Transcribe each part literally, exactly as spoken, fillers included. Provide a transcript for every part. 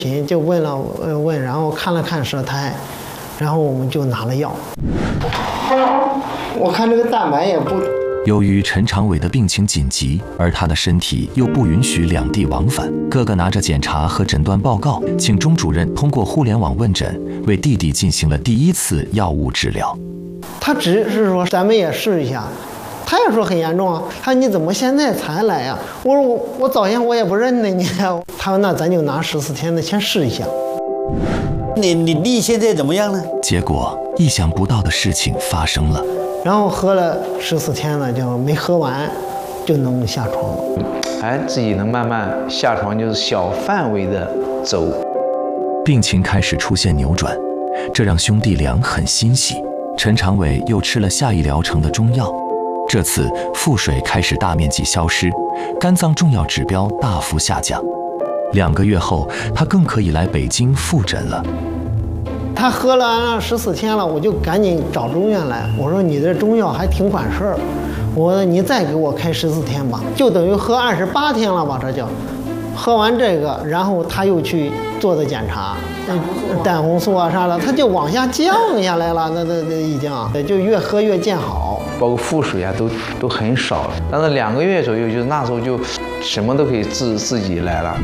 就问了问，然后看了看舌苔，然后我们就拿了药。我看这个蛋白也不。 由于陈长伟的病情紧急，而他的身体又不允许两地往返，哥哥拿着检查和诊断报告，请钟主任通过互联网问诊，为弟弟进行了第一次药物治疗。 他只是说咱们也试一下，他也说很严重啊。他说你怎么现在才来呀、啊？我说我我早先我也不认得你。他说那咱就拿十四天的先试一下。 你你弟现在怎么样呢？ 结果意想不到的事情发生了。 然后喝了十四天了，就没喝完，就能下床了。 还自己能慢慢下床，就是小范围的走。 病情开始出现扭转，这让兄弟俩很欣喜。陈长伟又吃了下一疗程的中药，这次腹水开始大面积消失，肝脏重要指标大幅下降。两个月后，他更可以来北京复诊了。 他喝了十四天了，我就赶紧找中院来。我说你这中药还挺管事儿，我说你再给我开十四天吧，就等于喝二十八天了吧，这就。喝完这个，然后他又去做的检查，胆红素啊啥的，他就往下降下来了，那那那已经就越喝越见好， 包括腹水啊都都很少了。但是两个月左右，就那时候就什么都可以自自己来了。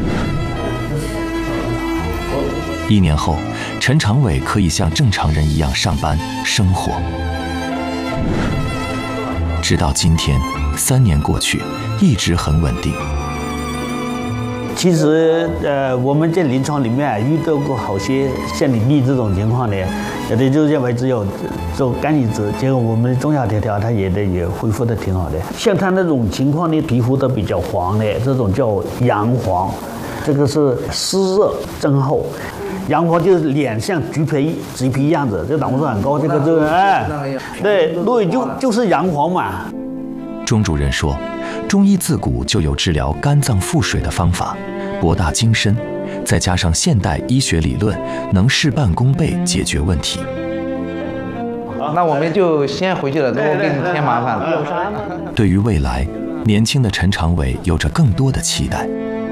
一年后，陈长伟可以像正常人一样上班生活。直到今天，三年过去，一直很稳定。 其实，呃，我们在临床里面遇到过好些像你弟这种情况的，有的就认为只有做肝移植，结果我们中药调调，他也的也恢复的挺好的。像他那种情况呢，皮肤都比较黄的，这种叫阳黄，这个是湿热增厚。阳黄就是脸像橘皮、橘皮样子，这胆固醇很高，这个就哎，对，对，就就是阳黄嘛。 钟主任说，中医自古就有治疗肝脏腹水的方法，博大精深，再加上现代医学理论，能事半功倍解决问题。 那我们就先回去了，如果给你添麻烦了。 对于未来，年轻的陈长伟有着更多的期待。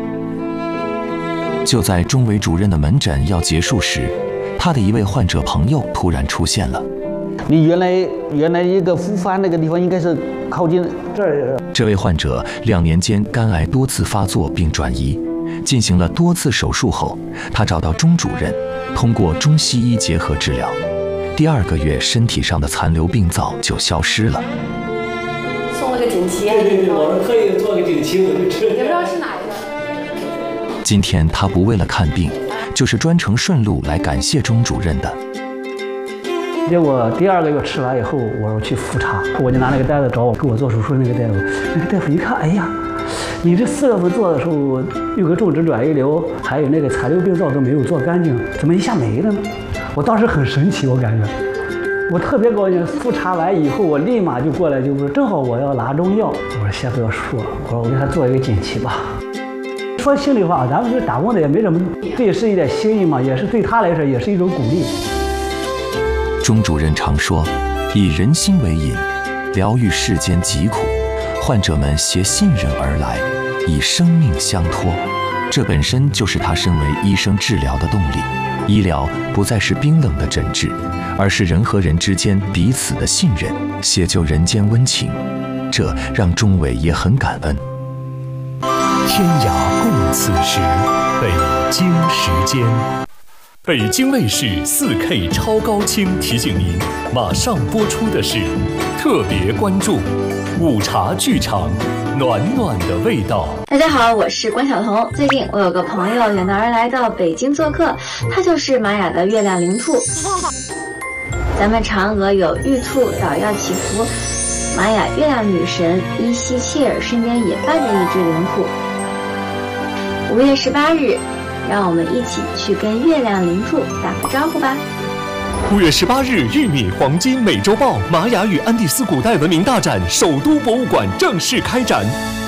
就在钟伟主任的门诊要结束时，他的一位患者朋友突然出现了。 你原来原来一个复发那个地方应该是靠近这儿。 这位患者两年间肝癌多次发作并转移，进行了多次手术后，他找到钟主任，通过中西医结合治疗，第二个月身体上的残留病灶就消失了。 送了个锦旗。 对对对，我们特意做个锦旗，我就吃。 也不知道是哪一个。 今天他不为了看病，就是专程顺路来感谢钟主任的。 结果第二个月吃完以后，我说去复查，我就拿那个单子找我给我做手术那个大夫，那个大夫一看，哎呀，你这四月份做的时候有个种植转移瘤，还有那个残留病灶都没有做干净，怎么一下没了呢？我当时很神奇，我感觉我特别高兴。复查完以后，我立马就过来，就说正好我要拿中药，我说先不要说，我说我给他做一个锦旗吧。说心里话，咱们这打工的也没什么，这也是一点心意嘛，也是对他来说也是一种鼓励。 钟主任常说，以人心为引，疗愈世间疾苦，患者们携信任而来，以生命相托，这本身就是他身为医生治疗的动力。医疗不再是冰冷的诊治，而是人和人之间彼此的信任，写就人间温情，这让钟伟也很感恩。 天涯共此时，北京时间。北京卫视 四 K 超高清提醒您，马上播出的是特别关注午茶剧场，暖暖的味道。 大家好，我是关晓彤。最近我有个朋友远道而来到北京做客，他就是玛雅的月亮灵兔。咱们嫦娥有玉兔捣药祈福，玛雅月亮女神伊西切尔身边也伴着一只灵兔。五月十八日，让我们一起去跟月亮灵兔打个招呼吧。 五月十八日，玉米黄金美洲豹玛雅与安第斯古代文明大展首都博物馆正式开展。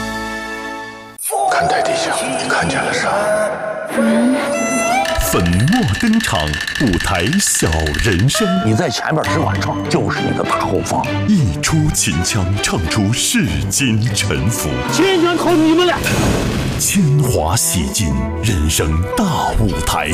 看台底下，你看见了啥？ 人。 粉墨登场，舞台小人生。 你在前面是晚上，就是你的大后方。 一出秦腔，唱出世间沉浮。 秦腔靠你们俩。 铅华洗尽，人生大舞台。